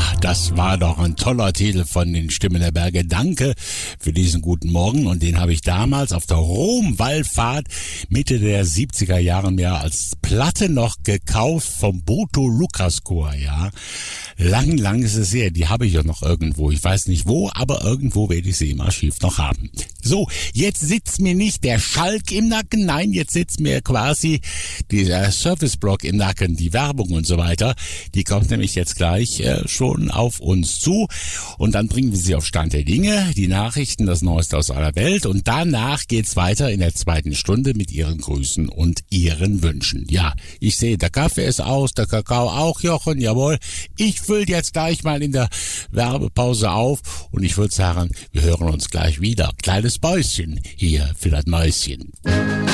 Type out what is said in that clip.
Das war doch ein toller Titel von den Stimmen der Berge. Danke für diesen guten Morgen. Und den habe ich damals auf der Rom-Wallfahrt Mitte der 70er Jahre mir als Platte noch gekauft vom Boto Lukas Chor, ja. Lang ist es her. Die habe ich ja noch irgendwo. Ich weiß nicht wo, aber irgendwo werde ich sie im Archiv noch haben. So, jetzt sitzt mir nicht der Schalk im Nacken. Nein, jetzt sitzt mir quasi dieser Serviceblock im Nacken, die Werbung und so weiter. Die kommt nämlich jetzt gleich schon auf uns zu. Und dann bringen wir sie auf Stand der Dinge, die Nachrichten, das Neueste aus aller Welt. Und danach geht's weiter in der zweiten Stunde mit Ihren Grüßen und Ihren Wünschen. Ja, ich sehe, der Kaffee ist aus, der Kakao auch, Jochen, jawohl. Ich fülle jetzt gleich mal in der Werbepause auf und ich würde sagen, wir hören uns gleich wieder. Kleines Päuschen hier für das Mäuschen.